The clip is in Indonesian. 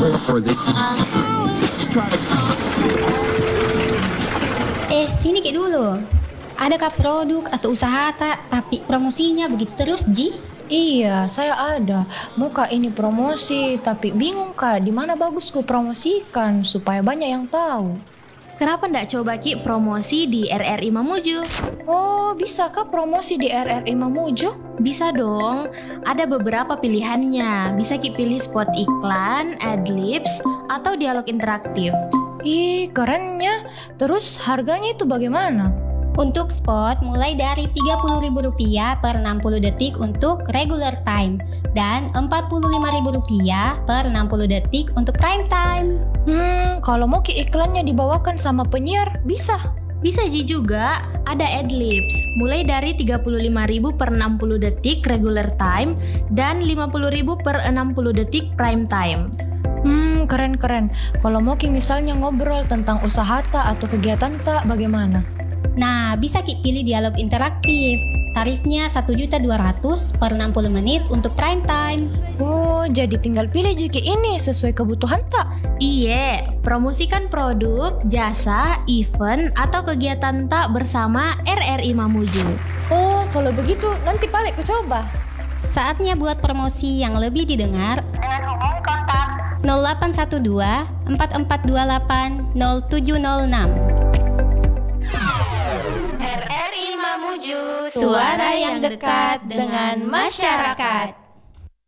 Sini Kik dulu. Adakah produk atau usaha tapi promosinya begitu terus, Ji? Iya, saya ada. Muka ini promosi, tapi bingung Kak, di mana bagus ku promosikan supaya banyak yang tahu. Kenapa ndak coba Ki promosi di RRI Mamuju? Oh, bisa Kak promosi di RRI Mamuju? Bisa dong, ada beberapa pilihannya. Bisa Ki pilih spot iklan, adlibs, atau dialog interaktif. Ih, kerennya. Terus harganya itu bagaimana? Untuk spot mulai dari Rp30.000 per 60 detik untuk regular time dan Rp45.000 per 60 detik untuk prime time. Kalau mau iklannya dibawakan sama penyiar, bisa? Bisa Ji juga, ada adlibs mulai dari Rp35.000 per 60 detik regular time dan Rp50.000 per 60 detik prime time. Keren-keren. Kalau mau misalnya ngobrol tentang usaha atau kegiatan bagaimana? Nah, bisa Ki pilih dialog interaktif. Tarifnya Rp1.200.000 per 60 menit untuk prime time. Oh, jadi tinggal pilih jika ini sesuai kebutuhan tak? Iya, promosikan produk, jasa, event, atau kegiatan tak bersama RRI Mamuju. Oh, kalau begitu nanti balik ke coba. Saatnya buat promosi yang lebih didengar. Dengan hubungi kontak 0812 4428 0706. RRI Mamuju, Suara yang dekat dengan masyarakat.